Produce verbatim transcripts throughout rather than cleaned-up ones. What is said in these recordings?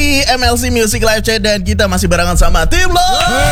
di M L C Music Live Chat dan kita masih barengan sama tim lo.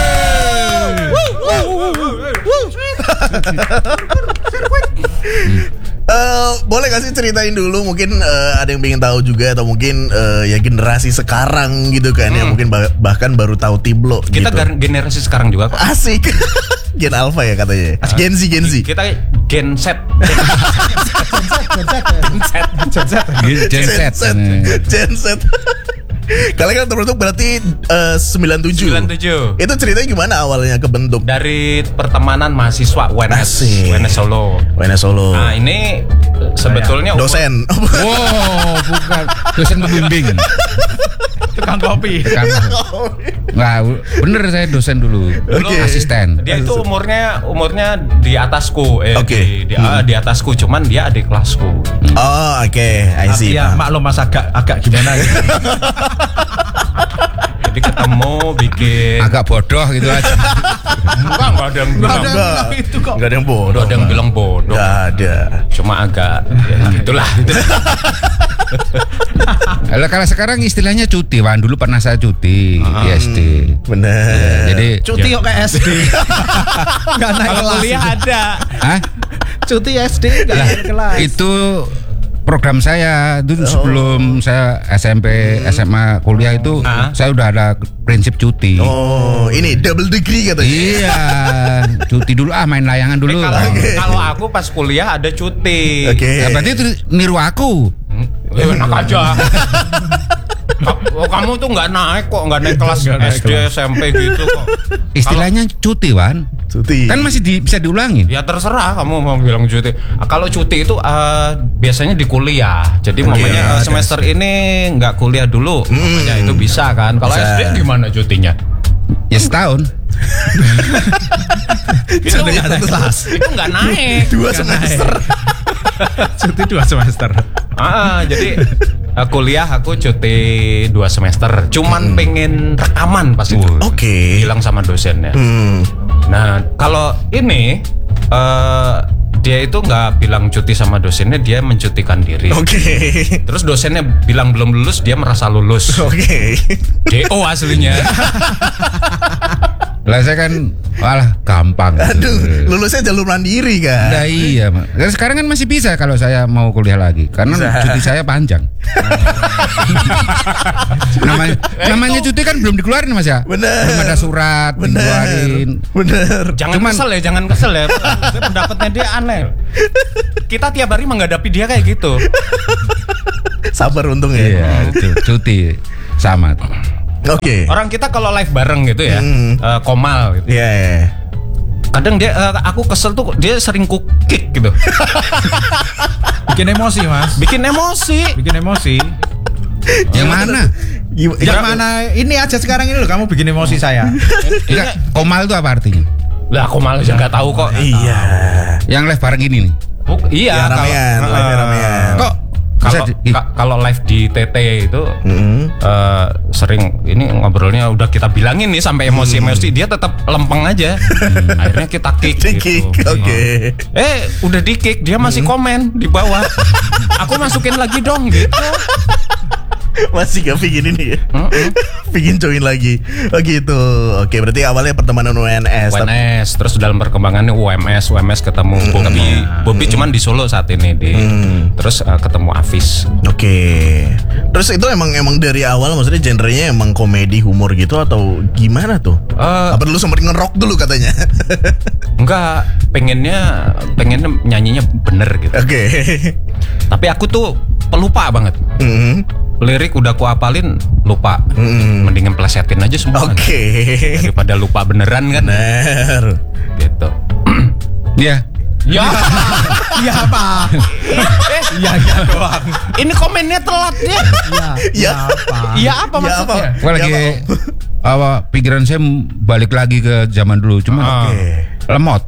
Uh, boleh gak sih ceritain dulu mungkin uh, ada yang pengen tahu juga atau mungkin uh, ya generasi sekarang gitu kan hmm. ya mungkin bah- bahkan baru tahu Tiblo kita gitu. Generasi sekarang juga kok. Asik. Gen Alpha ya katanya. Gen Z Gen Z. Kita Gen Z. Gen Z. Gen Z. Gen Z. Kalian kan terbentuk berarti uh, sembilan puluh tujuh. sembilan puluh tujuh. Itu ceritanya gimana awalnya kebentuk? Dari pertemanan mahasiswa U N S, U N S Solo. U N S Solo. Nah, ini sebetulnya dosen. Wow, bukan dosen pembimbing. Tukang kopi. Tukang kopi. Nggak, bener saya dosen dulu. Dulu okay. Asisten. Dia itu umurnya umurnya di atasku, eh okay. di, di, hmm. di atasku, cuman dia adik kelasku. Hmm. Oh, oke, okay. I see. Ya, maklum Mas agak agak gimana gitu. Jadi ketemu bikin agak bodoh gitu aja. Enggak, enggak ada yang bilang enggak, itu kok. Enggak ada yang bodoh. Enggak ada yang bilang bodoh. Enggak ada. Cuma agak ya, itulah. Kalau kalau sekarang istilahnya cuti, Wan. Dulu pernah saya cuti ah, di S D. Bener. Ya, jadi cuti kok ke S D. Enggak naik kalau kelas. kuliah ada. Hah? Cuti S D enggak naik kelas. Itu program saya itu sebelum oh. saya S M P, hmm. S M A, kuliah itu ah. saya udah ada prinsip cuti. Oh, ini double degree katanya. Iya, cuti dulu ah, main layangan dulu. Eh, kalau, okay. kalau aku pas kuliah ada cuti. Oke. Okay. Ya, berarti itu niru aku. Hmm. Ya enak aja. Oh, kamu tuh nggak naik kok, nggak naik kelas gak naik S D, kelas. S M P gitu kok. Istilahnya kalo, cuti, Wan. Cuti. Kan masih di, bisa diulangin. Ya terserah kamu mau bilang cuti. Kalau cuti itu uh, biasanya di kuliah. Jadi okay, mamanya uh, semester ini nggak kuliah dulu. Hmm. Mamanya itu bisa kan. Kalau S D gimana cutinya? Ya setahun. itu nggak naik kelas. Itu nggak naik. Dua semester. Cuti dua semester. Ah, jadi uh, kuliah aku cuti dua semester. Cuman hmm. pengen rekaman pas itu. Oke. Okay. Bilang sama dosennya. Hmm. Nah, kalau ini uh, dia itu nggak bilang cuti sama dosennya, dia mencutikan diri. Oke. Okay. Terus dosennya bilang belum lulus, dia merasa lulus. Oke. Okay. D O aslinya. Lah saya kan walah gampang. Aduh, lulusnya jalur mandiri kan. Nah iya, Mak. Sekarang kan masih bisa kalau saya mau kuliah lagi karena bisa. Cuti saya panjang. namanya namanya cuti kan belum dikeluarin Mas ya. Bener. Belum ada surat bener. dikeluarin. Bener. Jangan Cuman, kesel ya, jangan kesel ya. Pendapatnya dia aneh. Kita tiap hari menghadapi dia kayak gitu. Sabar untung ya. Iya, itu cuti sama. Oke. Okay. Orang kita kalau live bareng gitu ya, mm. uh, Komal gitu. Iya. Yeah, yeah. Kadang dia, uh, aku kesel tuh dia sering ku kick gitu. Bikin emosi Mas. Bikin emosi. Bikin emosi. Yang mana? Yang, yang mana? Ini aja sekarang ini loh kamu bikin emosi saya. Enggak, Komal itu apa artinya? Lah Komal aja nggak tahu kok. Iya. Yang live bareng ini nih. Buk, iya. Ya, ramean, kalau, live ramean. Kok kalau ka, kalau live di T T itu mm-hmm. uh, sering ini ngobrolnya udah kita bilangin nih sampai emosi-emosi mm. dia tetap lempeng aja. mm. Akhirnya kita kick. Di gitu. Kick, oke. Okay. Eh udah di kick dia masih mm. komen di bawah. Aku masukin lagi dong gitu. Masih gak pingin ini ya. Mm-mm. Pingin join lagi. Oh gitu. Oke, berarti awalnya pertemanan U N S. U N S terus dalam perkembangannya U M S, U M S ketemu mm. Bobby. Bobby mm. cuman di Solo saat ini di. Mm. Terus uh, ketemu Afis. Oke. Terus itu emang emang dari awal maksudnya genrenya emang komedi humor gitu atau gimana tuh? Uh, Apa dulu sempat nge-rock dulu katanya? Enggak, pengennya pengennya nyanyinya bener gitu. Oke. Okay. Tapi aku tuh pelupa banget. Mm-hmm. Lirik udah ku apalin lupa. Mm. Mendingan plesetin aja semua. Oke. Okay. Daripada lupa beneran kan. Bener. Gitu. Iya. Ya. Iya apa? Iya iya doang. Ini komennya telat ya. Iya. Apa? Iya apa maksudnya? Gua lagi apa pikiran saya balik lagi ke zaman dulu cuma ah. okay. lemot.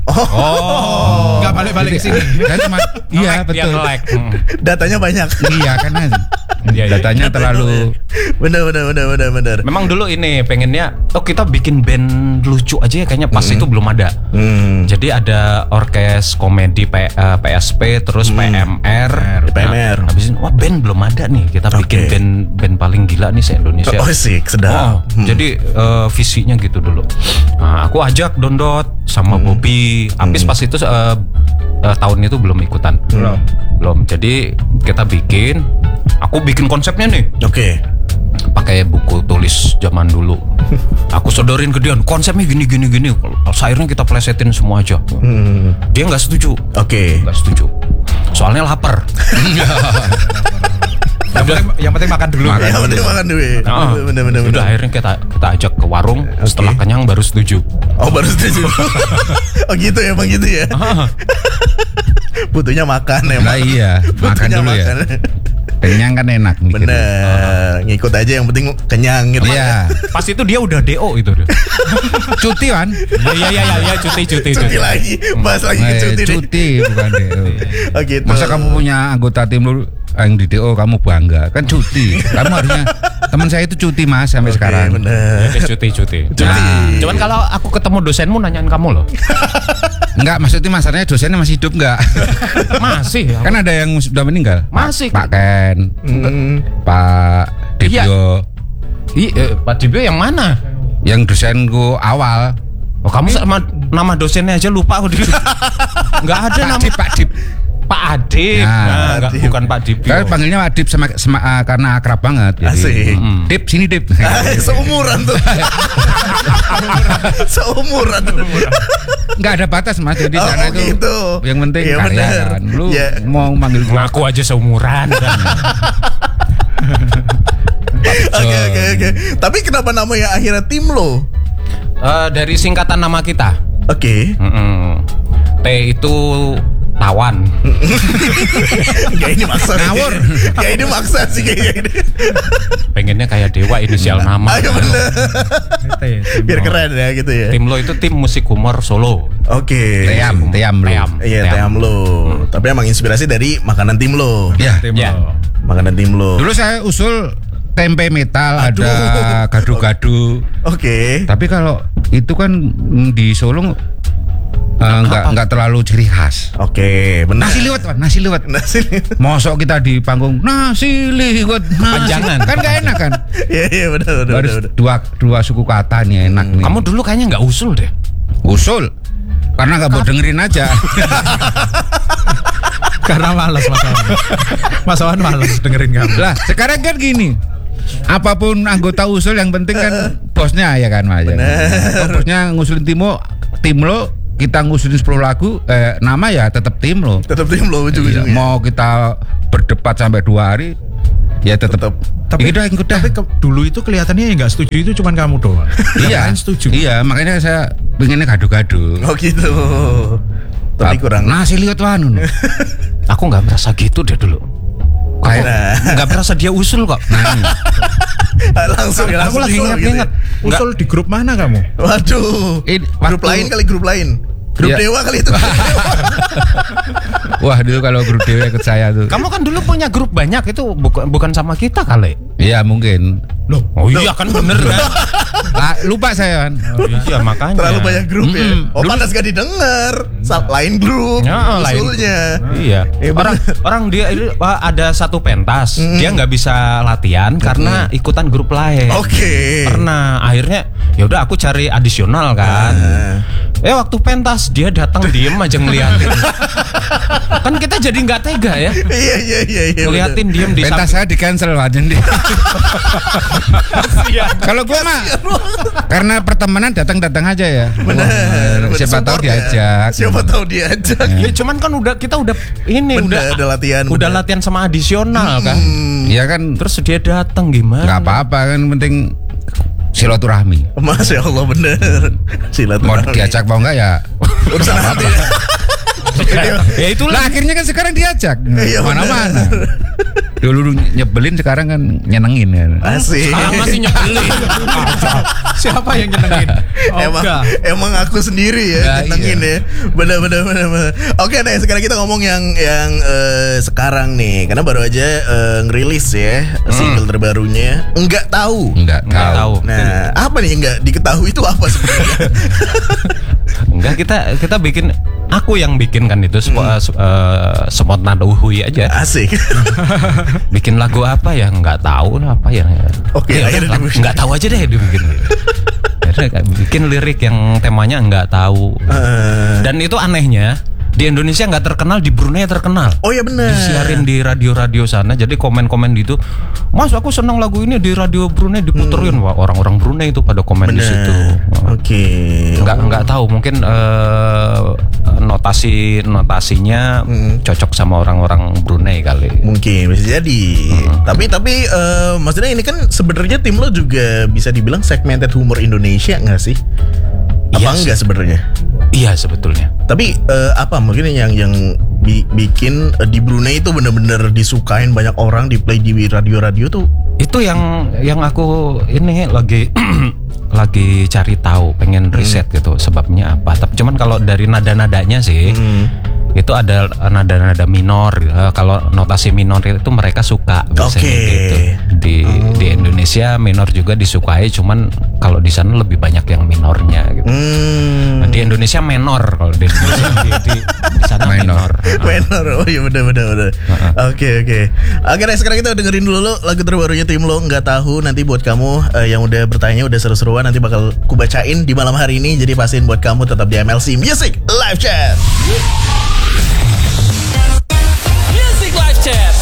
Oh. Enggak balik-balik ke sini. Kan cuma iya betul. Like. Datanya banyak. Iya kan. Iya iya, iya. Datanya terlalu Bener bener bener bener bener. Memang dulu ini pengennya, oh kita bikin band lucu aja ya kayaknya pas Mm-hmm. itu belum ada. Hmm. Jadi ada orkes komedi P, eh, P S P terus P M R. P M R. Nah, habis itu, wah band belum ada nih, kita bikin Oke. band band paling gila nih se-Indonesia. Oh sih, sedap. Oh, jadi eh, visinya gitu dulu. Nah, aku ajak Dondot sama Bobby. Apis pas itu eh, eh, tahun itu belum ikutan. Belum. Belum. Jadi kita bikin, aku bikin konsepnya nih. Oke. Pakai buku tulis zaman dulu. Aku sodorin ke dia, konsepnya gini gini gini. Akhirnya kita plesetin semua aja. Hmm. Dia nggak setuju. Oke. Nggak setuju. Soalnya lapar. Yang penting, yang penting makan dulu. Makan. Ya bener makan duit. Nah, Bener bener udah bener. akhirnya kita kita ajak ke warung. Setelah kenyang baru setuju. Oh baru setuju. Oh gitu ya, bang gitu ya. Butuhnya makan ya. Nah iya, makan Butuhnya dulu ya. makan. Kenyang kan enak mikirnya. Bener. Ngikut aja yang penting kenyang gitu. Iya. Pas itu dia udah D O itu. Cuti kan? Iya iya iya ya, cuti cuti Cuti lagi, bahas lagi ke Eh, cuti nih. cuti bukan D O. Oh gitu. Masa kamu punya anggota tim lu yang di D O kamu bangga? Kan cuti. Kamu harusnya teman saya itu cuti Mas sampai Oke, sekarang. bener. Ya, cuti cuti. Cuti. Nah. Cuman kalau aku ketemu dosenmu nanyain kamu loh. Enggak, maksudnya masalahnya dosennya masih hidup enggak? Masih. Kan ada yang sudah meninggal. Masih. Pak Ken, Hmm. Pak Iya. Dibyo, Ih, eh, Pak Dibyo yang mana? yang dosenku awal. Oh, kamu sama nama dosennya aja lupa aku. Enggak ada Pak nama Dip, Pak Dip. Pak Adip. Nah, Nah, enggak, Adip. bukan Pak Dibyo. Saya panggilnya Pak Dip sama, sama- ah, karena akrab banget. Asik. mm, Dip sini Dip. Ah, seumuran tuh. Seumuran. Enggak ada batas Mas. Jadi Oh, sana itu gitu. yang penting Iya, karya bener. kan. Lu Iya. mau manggil gua Ngaku aja seumuran. Oke oke oke. Tapi kenapa namanya akhirnya tim lo? Eh, dari singkatan nama kita. Oke. Mm-mm. T itu tawan. Kayak ini maksa sih. Ngawur. Kayak ini maksa sih kayaknya ini. Pengennya kayak dewa inisial nama. Ayo bener. Biar keren ya gitu ya. Tim lo itu tim musik humor Solo. Oke. Team, team lu. Team. Iya, team lo. Tapi emang inspirasi dari makanan tim lo. Ya. Ya. Makanan tim lo. Dulu saya usul tempe metal, Aduh. ada gadu-gadu. Oke. Tapi kalau itu kan mm, di Solo eh, nggak nggak terlalu ciri khas. Oke, benar. Nasi liwet, Wan, nasi liwet. Nasi liwet. Mosok kita di panggung nasi liwet, nasi. Panjangan. Kan nggak enak kan? Iya, iya benar benar Harus benar. dua dua suku kata nih enak nih. Kamu dulu kayaknya nggak usul deh. usul karena nggak mau dengerin aja. Karena malas Mas Awan. Mas Awan malas dengerin kamu. Lah sekarang kan gini. Apapun anggota usul yang penting kan bosnya ya kan Mas. Kalau bosnya ngusulin timo, tim lo, kita ngusulin sepuluh lagu, eh, nama ya tetap tim lo. Tetap tim lo Iya, ujung-ujungnya. mau kita berdebat sampai dua hari, ya tetap. Tetap. Tapi Ikut dah, ikut dah. tapi ke- dulu itu kelihatannya yang nggak setuju itu cuman kamu doang. Yang Iya, lain setuju. Iya, makanya saya pengennya gado-gado. Oh gitu. Tapi kurang. Nasi liwet wan. Aku nggak merasa gitu deh dulu. Kayak Nah. Nggak merasa dia usul kok. nah, langsung Aku langsung lagi gitu ya. ingat-ingat. Usul di grup mana kamu? Waduh. Ini Grup waktu- lain kali grup lain. Grup Iya. dewa kali itu. wah dulu kalau grup dewa ikut saya tuh. Kamu kan dulu punya grup banyak itu bukan bukan sama kita kali. Iya mungkin. Loh, Oh iya kan bener kan. Ah, lupa saya kan. Oh, iya makanya. Terlalu banyak grup ya. Mm-mm. Oh pantas gak didengar. Sa- Lain grup. Ya, lain. Usulnya. Iya. Eh, orang orang dia itu wah, ada satu pentas, dia nggak bisa latihan karena ikutan grup lain. Oke. Pernah akhirnya ya udah aku cari adisional kan. Ah. Eh waktu pentas dia datang diem aja ngeliatin. Kan kita jadi nggak tega ya. Iya iya iya iya. Ngeliatin diem di Pentas saya di cancel aja nih. samping. Kalau gua mah karena pertemanan datang-datang aja ya. Benar. Wah, siapa tahu Support ya. diajak. Siapa tahu diajak. Ya, cuman kan udah kita udah ini Bener, udah udah latihan, udah bener. latihan sama adisional kan. Iya kan. Terus dia datang gimana? Nggak apa-apa kan penting silaturahmi. Masya Allah bener. Mau Silaturahmi. diajak mau enggak ya Urusan hati. Ya itulah. Lah akhirnya kan sekarang diajak Iya, mana-mana. Dulu nyebelin, sekarang kan nyenengin kan. Asik. Sekarang masih nyebelin. Siapa yang nyenengin? Emang, Oga. emang aku sendiri ya, Ya, nyenengin iya. ya. Benar-benar benar-benar. Oke deh, sekarang kita ngomong yang yang eh, sekarang nih, karena baru aja eh, ngerilis ya single terbarunya. Enggak tahu. Enggak Nggak tahu. Nah, apa nih yang enggak diketahui itu apa sebenarnya? Enggak, kita kita bikin, aku yang bikin kan itu semua uh, semot nada uhui aja. Asik. Bikin lagu apa ya nggak tahu lah apa ya. Oke, Ya udah, akhirnya lagu- dibikin. nggak tahu aja deh dibikin. Akhirnya bikin lirik yang temanya nggak tahu. Eh, Dan itu anehnya di Indonesia nggak terkenal, di Brunei terkenal. oh ya benar. Disiarin di radio-radio sana. Jadi komen-komen di itu, Mas aku senang lagu ini di radio Brunei diputerin. Wah, orang-orang Brunei itu pada komen di situ. Benar. Oke. Nggak nggak tahu, mungkin eh, notasi notasinya cocok sama orang-orang Brunei kali. Mungkin bisa jadi. Tapi tapi eh, maksudnya ini kan sebenarnya tim lo juga bisa dibilang segmented humor Indonesia nggak sih? Apa Iya sih. enggak sebenarnya? Iya sebetulnya. Tapi eh, apa mungkin yang yang bi- bikin eh, di Brunei itu benar-benar disukain banyak orang, di play di radio-radio tuh. Itu yang yang aku ini lagi lagi cari tahu, pengen riset gitu sebabnya apa. Tapi cuman kalau dari nada-nadanya sih itu ada nada-nada minor. Eh, kalau notasi minor itu mereka suka biasanya Oke. gitu. Di di Indonesia minor juga disukai, cuman kalau di sana lebih banyak yang minornya gitu. Hmm. Nah, di Indonesia menor, kalau di Indonesia di, di, di sana minor. Menor. Oh iya benar benar benar. Oke oke. Oke deh, sekarang kita dengerin dulu lagu terbarunya tim lo, nggak tahu. Nanti buat kamu eh, yang udah bertanya, udah seru-seruan, nanti bakal kubacain di malam hari ini. Jadi pastiin buat kamu tetap di M L C Music Live Chat.